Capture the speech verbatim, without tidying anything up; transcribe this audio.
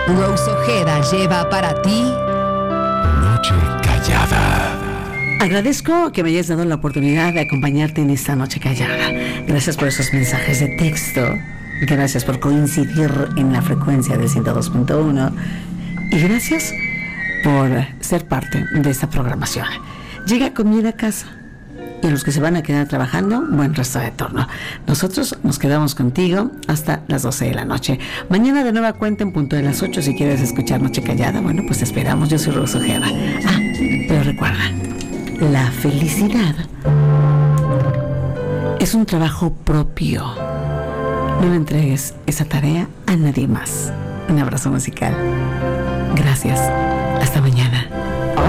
Rose Ojeda lleva para ti Noche Callada. Agradezco que me hayas dado la oportunidad de acompañarte en esta noche callada. Gracias por esos mensajes de texto. Gracias por coincidir en la frecuencia de ciento dos punto uno. Y gracias por ser parte de esta programación. Llega comida a casa. Y a los que se van a quedar trabajando, buen resto de turno. Nosotros nos quedamos contigo hasta las doce de la noche. Mañana de nueva cuenta en punto de las ocho. Si quieres escuchar Noche Callada, bueno, pues te esperamos. Yo soy Rose Ojeda. Ah, pero recuerda, la felicidad es un trabajo propio. No le entregues esa tarea a nadie más. Un abrazo musical. Gracias. Hasta mañana.